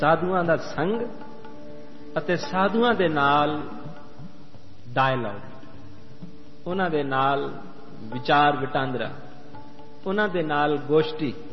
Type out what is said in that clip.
ਸਾਧੂਆਂ ਦਾ ਸੰਗ ਅਤੇ ਸਾਧੂਆਂ ਦੇ ਨਾਲ ਡਾਇਲੌਗ, ਉਹਨਾਂ ਦੇ ਨਾਲ ਵਿਚਾਰ ਵਟਾਂਦਰਾ, ਉਹਨਾਂ ਦੇ ਨਾਲ ਗੋਸ਼ਟੀ,